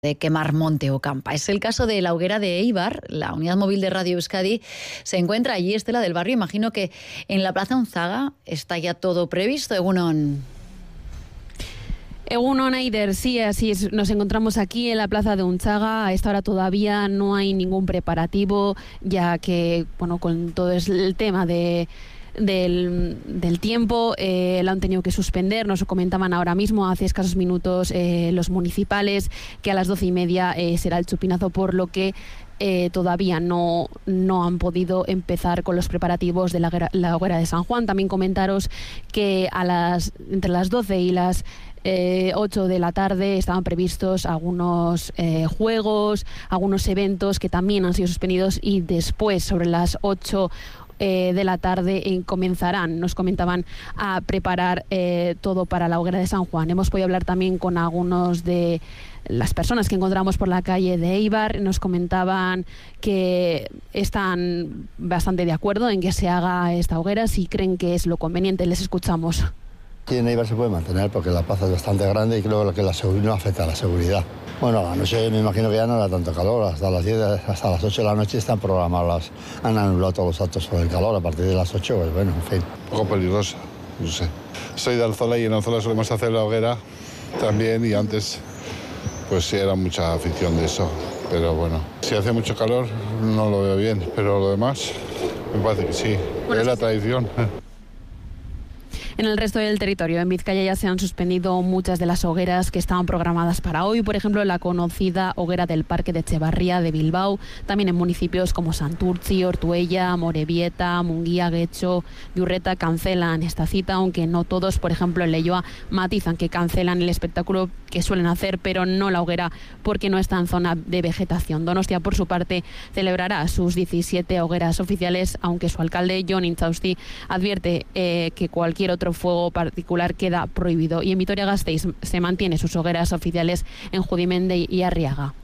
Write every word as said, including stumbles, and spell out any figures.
de quemar monte o campa. Es el caso de la hoguera de Eibar. La unidad móvil de Radio Euskadi se encuentra allí, Estela del Barrio. Imagino que en la Plaza Unzaga está ya todo previsto. Egunon. Egunon, Aider, sí, así es. Nos encontramos aquí en la Plaza de Unzaga. A esta hora todavía no hay ningún preparativo, ya que, bueno, con todo el tema de... Del, del tiempo, eh, lo han tenido que suspender. Nos lo comentaban ahora mismo, hace escasos minutos, eh, los municipales, que a las doce y media eh, será el chupinazo, por lo que eh, todavía no, no han podido empezar con los preparativos de la, la hoguera de San Juan. También comentaros que a las entre las doce y las Eh, ocho de la tarde estaban previstos algunos eh, juegos, algunos eventos que también han sido suspendidos, y después, sobre las ocho eh, de la tarde, eh, comenzarán, nos comentaban, a preparar eh, todo para la hoguera de San Juan. Hemos podido hablar también con algunos de las personas que encontramos por la calle de Eibar. Nos comentaban que están bastante de acuerdo en que se haga esta hoguera, si creen que es lo conveniente. Les escuchamos. Aquí en Eibar se puede mantener porque la plaza es bastante grande y creo que la seguridad no afecta a la seguridad. Bueno, a la noche me imagino que ya no hará tanto calor. Hasta las diez, hasta las ocho de la noche están programadas. Han anulado todos los actos por el calor. A partir de las ocho, pues bueno, en fin. Un poco peligrosa, no sé. Soy de Alzola y en Alzola solemos hacer la hoguera también, y antes pues sí era mucha afición de eso. Pero bueno, si hace mucho calor no lo veo bien, pero lo demás me parece que sí. Bueno, es la tradición. En el resto del territorio, en Vizcaya, ya se han suspendido muchas de las hogueras que estaban programadas para hoy. Por ejemplo, la conocida hoguera del Parque de Etxebarria de Bilbao. También en municipios como Santurtzi, Ortuella, Morevieta, Munguía, Guecho, Yurreta cancelan esta cita, aunque no todos. Por ejemplo, en Leioa matizan que cancelan el espectáculo que suelen hacer, pero no la hoguera, porque no está en zona de vegetación. Donostia, por su parte, celebrará sus diecisiete hogueras oficiales, aunque su alcalde, Jon Inchausti, advierte eh, que cualquier otro fuego particular queda prohibido. Y en Vitoria-Gasteiz se mantiene sus hogueras oficiales en Judimende y Arriaga.